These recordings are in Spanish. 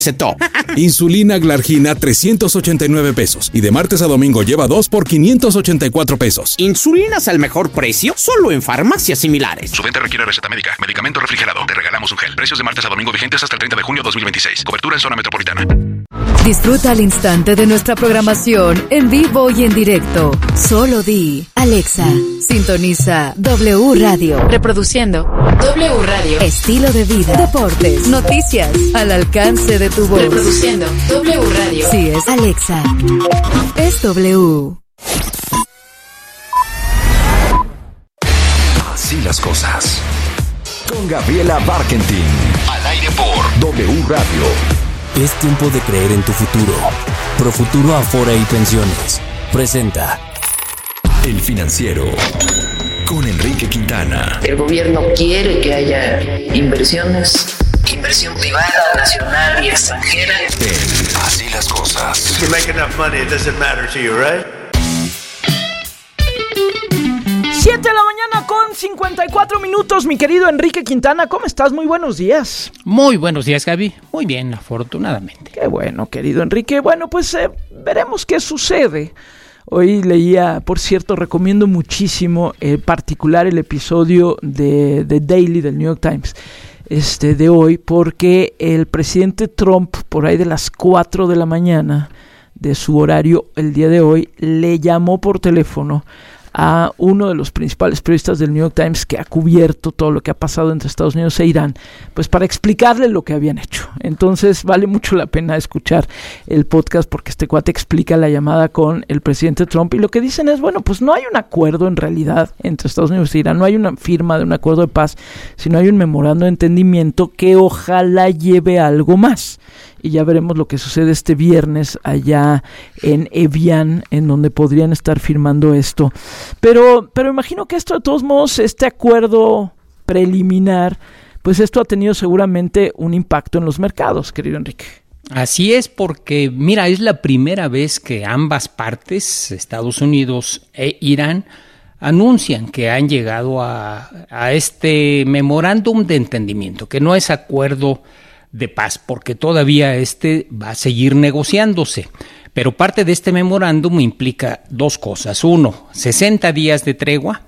Top. Insulina Glargina 389 pesos y de martes a domingo lleva 2 por 584 pesos. ¿Insulinas al mejor precio? Solo en farmacias similares. Su venta requiere receta médica. Medicamento refrigerado. Te regalamos un gel. Precios de martes a domingo vigentes hasta el 30 de junio 2026. Cobertura en zona metropolitana. Disfruta al instante de nuestra programación en vivo y en directo. Solo di, Alexa, sintoniza W Radio. Reproduciendo W Radio. Estilo de vida, deportes, noticias, al alcance de tu voz. Reproduciendo W Radio. Si es Alexa, es W. Así las cosas. Con Gabriela Barkentin. Al aire por W Radio. Es tiempo de creer en tu futuro. Profuturo Afore y Pensiones presenta El Financiero con Enrique Quintana. El gobierno quiere que haya inversiones, inversión privada, nacional y extranjera. Así las cosas. If you make enough money, it doesn't matter to you, right? 7 de la mañana con 54 minutos, mi querido Enrique Quintana, ¿cómo estás? Muy buenos días. Muy buenos días, Gaby. Muy bien, afortunadamente. Qué bueno, querido Enrique. Bueno, pues veremos qué sucede. Hoy leía, por cierto, recomiendo muchísimo, en particular el episodio de Daily del New York Times, de hoy, porque el presidente Trump, por ahí de las 4 de la mañana de su horario el día de hoy, le llamó por teléfono a uno de los principales periodistas del New York Times que ha cubierto todo lo que ha pasado entre Estados Unidos e Irán, pues para explicarle lo que habían hecho. Entonces vale mucho la pena escuchar el podcast porque este cuate explica la llamada con el presidente Trump y lo que dicen es, bueno, pues no hay un acuerdo en realidad entre Estados Unidos e Irán, no hay una firma de un acuerdo de paz, sino hay un memorando de entendimiento que ojalá lleve a algo más. Y ya veremos lo que sucede este viernes allá en Evian, en donde podrían estar firmando esto. Pero imagino que esto, de todos modos, este acuerdo preliminar, pues esto ha tenido seguramente un impacto en los mercados, querido Enrique. Así es, porque mira, es la primera vez que ambas partes, Estados Unidos e Irán, anuncian que han llegado a este memorándum de entendimiento, que no es acuerdo de paz, porque todavía va a seguir negociándose. Pero parte de este memorándum implica dos cosas. Uno, 60 días de tregua,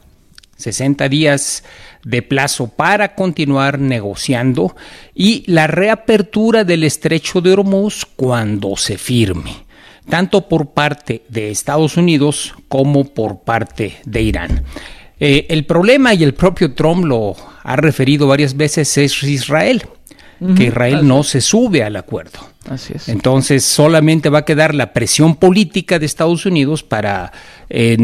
60 días de plazo para continuar negociando y la reapertura del estrecho de Hormuz cuando se firme, tanto por parte de Estados Unidos como por parte de Irán. El problema, y el propio Trump lo ha referido varias veces, es Israel. Que Israel no se sube al acuerdo. Así es. Entonces solamente va a quedar la presión política de Estados Unidos para que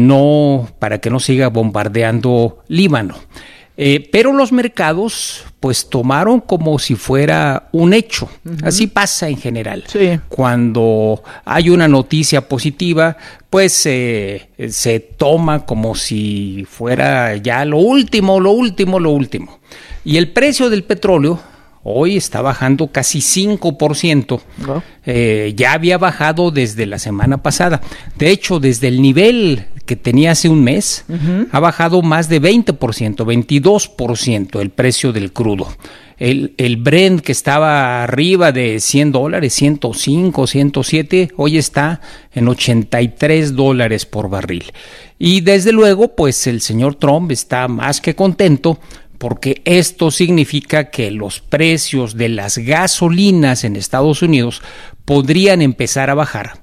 no siga bombardeando Líbano. Pero los mercados pues tomaron como si fuera un hecho. Así pasa en general. Sí. Cuando hay una noticia positiva, pues se toma como si fuera ya lo último. Y el precio del petróleo hoy está bajando casi 5%. Wow. Ya había bajado desde la semana pasada. De hecho, desde el nivel que tenía hace un mes, ha bajado más de 20%, 22% el precio del crudo. El Brent, que estaba arriba de $100, 105, 107, hoy está en $83 por barril. Y desde luego, pues el señor Trump está más que contento, porque esto significa que los precios de las gasolinas en Estados Unidos podrían empezar a bajar.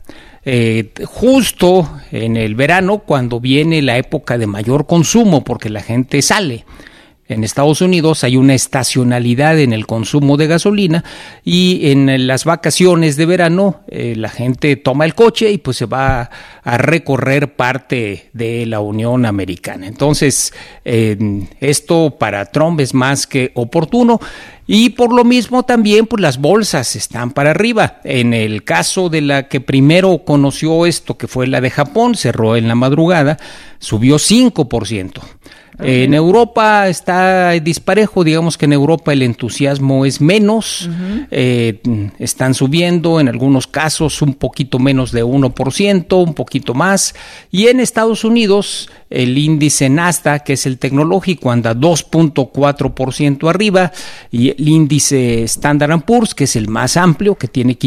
Justo en el verano, cuando viene la época de mayor consumo, porque la gente sale. En Estados Unidos hay una estacionalidad en el consumo de gasolina y en las vacaciones de verano la gente toma el coche y pues se va a recorrer parte de la Unión Americana. Entonces, esto para Trump es más que oportuno. Y por lo mismo también pues las bolsas están para arriba. En el caso de la que primero conoció esto, que fue la de Japón, cerró en la madrugada, subió 5%. En Europa está disparejo, digamos que en Europa el entusiasmo es menos, están subiendo en algunos casos un poquito menos de 1%, un poquito más, y en Estados Unidos el índice Nasdaq, que es el tecnológico, anda 2.4% arriba, y el índice Standard & Poor's, que es el más amplio, que tiene